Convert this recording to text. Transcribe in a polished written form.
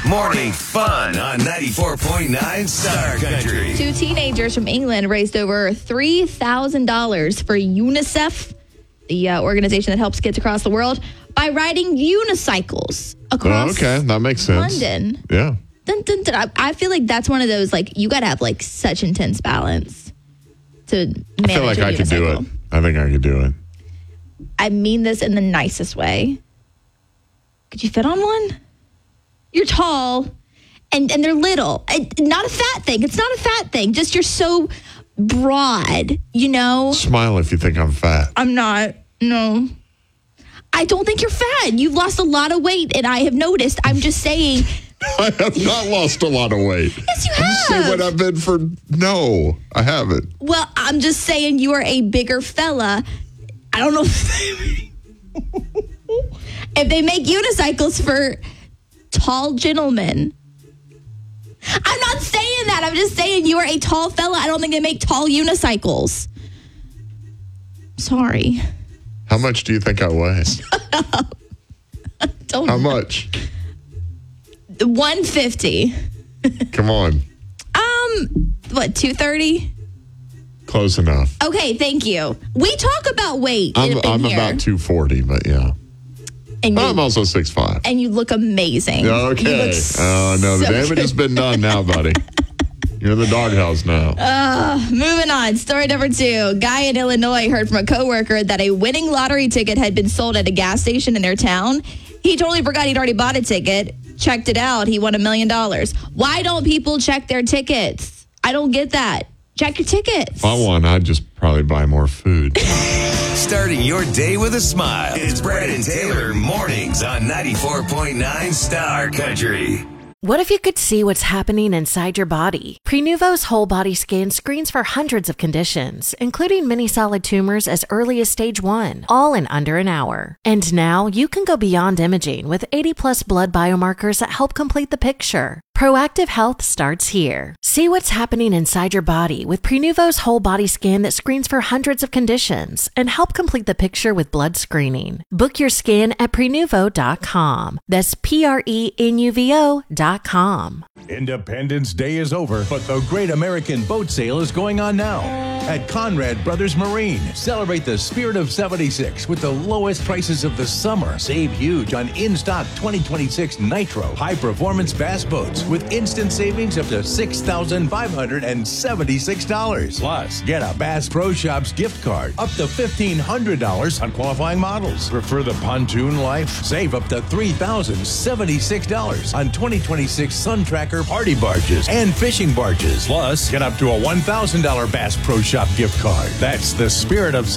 Morning fun on 94.9 Star Country. 2 teenagers from England raised over $3,000 for UNICEF, the organization that helps kids across the world, by riding unicycles across that makes sense. London. Yeah. Dun, dun, dun. I feel like that's one of those, you got to have, such intense balance to manage I feel like I could do it. I think I could do it. I mean this in the nicest way. Could you fit on one? You're tall, and they're little. Not a fat thing. It's not a fat thing. Just you're so broad, Smile if you think I'm fat. I'm not. No. I don't think you're fat. You've lost a lot of weight, and I have noticed. I'm just saying. I have not lost a lot of weight. Yes, you have. I'm saying what I've been for. No, I haven't. Well, I'm just saying you are a bigger fella. I don't know if they make unicycles for tall gentlemen. I'm not saying that. I'm just saying you are a tall fella. I don't think they make tall unicycles. Sorry. How much do you think I weigh? How much? 150. Come on. 230? Close enough. Okay, thank you. We talk about weight. I'm here. about 240, but yeah. And I'm also 6'5". And you look amazing. Okay. No, the damage has been done now, buddy. You're in the doghouse now. Moving on. Story number 2. Guy in Illinois heard from a coworker that a winning lottery ticket had been sold at a gas station in their town. He totally forgot he'd already bought a ticket. Checked it out. He won $1 million. Why don't people check their tickets? I don't get that. Check your tickets. If I won, I'd just probably buy more food. Starting your day with a smile. It's Brad and Taylor mornings on 94.9 Star Country. What if you could see what's happening inside your body? Prenuvo's whole body scan screens for hundreds of conditions, including many solid tumors as early as stage 1, all in under an hour. And now you can go beyond imaging with 80+ blood biomarkers that help complete the picture. Proactive health starts here. See what's happening inside your body with Prenuvo's whole body scan that screens for hundreds of conditions and help complete the picture with blood screening. Book your scan at Prenuvo.com. That's Prenuvo.com. Independence Day is over, but the Great American Boat Sale is going on now. At Conrad Brothers Marine, celebrate the spirit of 76 with the lowest prices of the summer. Save huge on in-stock 2026 Nitro high-performance bass boats with instant savings up to $6,576. Plus, get a Bass Pro Shops gift card up to $1,500 on qualifying models. Prefer the pontoon life? Save up to $3,076 on 2026 Sun Tracker party barges and fishing barges. Plus, get up to a $1,000 Bass Pro Shop gift card. That's the spirit of